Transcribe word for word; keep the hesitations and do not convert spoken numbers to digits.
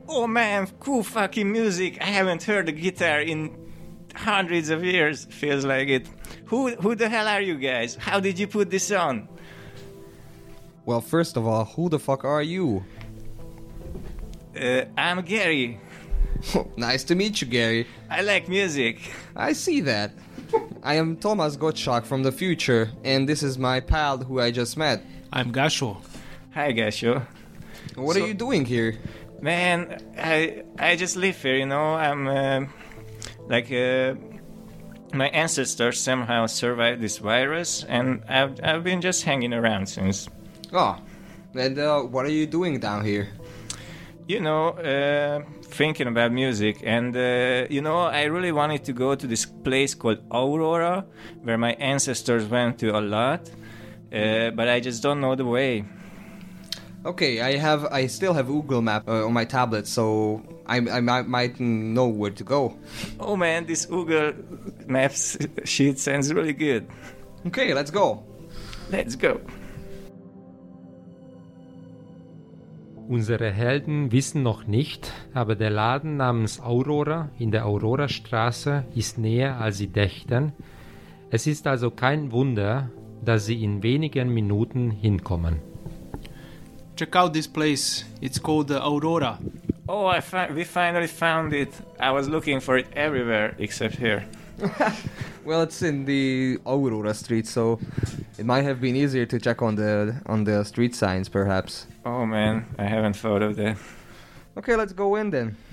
Oh man, cool fucking music. I haven't heard a guitar in hundreds of years. Feels like it. Who who the hell are you guys? How did you put this on? Well, first of all, who the fuck are you? Uh, I'm Gary. Nice to meet you, Gary. I like music. I see that. I am Thomas Gottschalk from the future, and this is my pal who I just met. I'm Gasho. Hi, Gasho. What So- are you doing here? Man, I I just live here, you know. I'm uh, like uh, my ancestors somehow survived this virus, and I've I've been just hanging around since. Oh, and uh, what are you doing down here? You know, uh, thinking about music, and uh, you know, I really wanted to go to this place called Aurora, where my ancestors went to a lot, uh, but I just don't know the way. Okay, I have, I still have Google Map uh, on my tablet, so I, I might, might know where to go. Oh man, this Google Maps sheet sounds really good. Okay, let's go. Let's go. Unsere Helden wissen noch nicht, aber der Laden namens Aurora in der Aurorastraße ist näher, als sie dächten. Es ist also kein Wunder, dass sie in wenigen Minuten hinkommen. Check out this place. It's called uh, Aurora. Oh, I fi- we finally found it. I was looking for it everywhere except here. Well, it's in the Aurora street, so it might have been easier to check on the on the street signs, perhaps. Oh man, I haven't thought of that. Okay, let's go in then.